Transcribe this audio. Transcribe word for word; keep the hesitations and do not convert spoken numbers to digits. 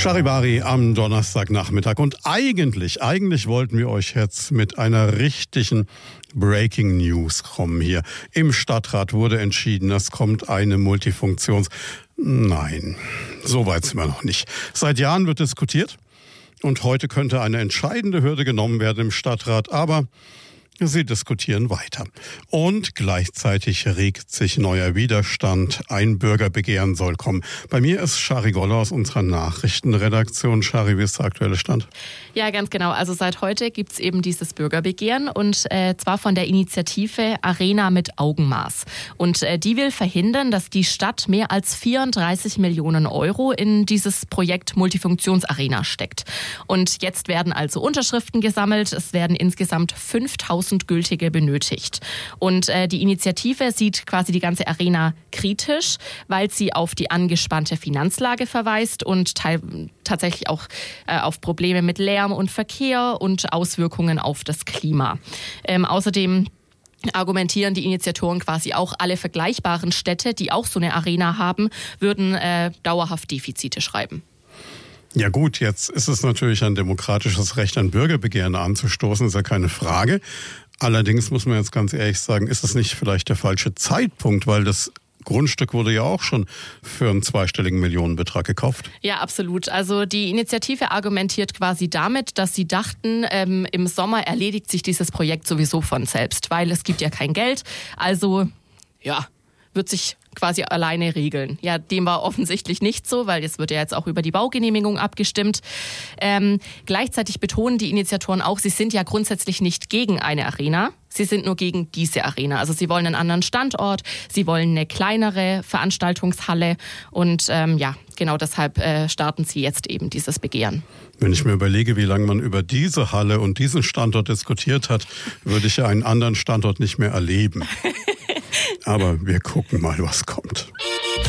Charivari am Donnerstagnachmittag. Und eigentlich, eigentlich wollten wir euch jetzt mit einer richtigen Breaking News kommen hier. Im Stadtrat wurde entschieden, es kommt eine Multifunktions... Nein, so weit sind wir noch nicht. Seit Jahren wird diskutiert und heute könnte eine entscheidende Hürde genommen werden im Stadtrat, aber sie diskutieren weiter. Und gleichzeitig regt sich neuer Widerstand. Ein Bürgerbegehren soll kommen. Bei mir ist Shari Goller aus unserer Nachrichtenredaktion. Shari, wie ist der aktuelle Stand? Ja, ganz genau. Also seit heute gibt es eben dieses Bürgerbegehren und äh, zwar von der Initiative Arena mit Augenmaß. Und äh, die will verhindern, dass die Stadt mehr als vierunddreißig Millionen Euro in dieses Projekt Multifunktionsarena steckt. Und jetzt werden also Unterschriften gesammelt. Es werden insgesamt fünftausend gültige benötigt. Und äh, die Initiative sieht quasi die ganze Arena kritisch, weil sie auf die angespannte Finanzlage verweist und teil- tatsächlich auch äh, auf Probleme mit Lärm und Verkehr und Auswirkungen auf das Klima. Ähm, außerdem argumentieren die Initiatoren quasi auch, alle vergleichbaren Städte, die auch so eine Arena haben, würden äh, dauerhaft Defizite schreiben. Ja gut, jetzt ist es natürlich ein demokratisches Recht, ein Bürgerbegehren anzustoßen, ist ja keine Frage. Allerdings muss man jetzt ganz ehrlich sagen, ist es nicht vielleicht der falsche Zeitpunkt, weil das Grundstück wurde ja auch schon für einen zweistelligen Millionenbetrag gekauft. Ja, absolut. Also die Initiative argumentiert quasi damit, dass sie dachten, ähm, im Sommer erledigt sich dieses Projekt sowieso von selbst, weil es gibt ja kein Geld. Also, ja, wird sich quasi alleine regeln. Ja, dem war offensichtlich nicht so, weil es wird ja jetzt auch über die Baugenehmigung abgestimmt. Ähm, gleichzeitig betonen die Initiatoren auch, sie sind ja grundsätzlich nicht gegen eine Arena. Sie sind nur gegen diese Arena. Also sie wollen einen anderen Standort, sie wollen eine kleinere Veranstaltungshalle und ähm, ja, genau deshalb äh, starten sie jetzt eben dieses Begehren. Wenn ich mir überlege, wie lange man über diese Halle und diesen Standort diskutiert hat, würde ich ja einen anderen Standort nicht mehr erleben. Aber wir gucken mal, was kommt.